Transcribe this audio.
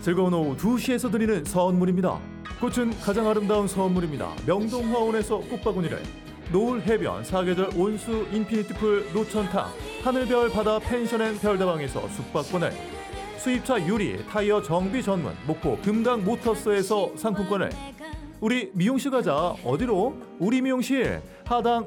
즐거운 오후 2시에서 드리는 선물입니다. 꽃은 가장 아름다운 선물입니다. 명동화원에서 꽃바구니를, 노을 해변 사계절 온수 인피니티풀 노천탕, 하늘별 바다 펜션앤 별다방에서 숙박권을, 수입차 유리 타이어 정비 전문 목포 금강 모터스에서 상품권을, 우리 미용실 가자. 어디로? 우리 미용실 하당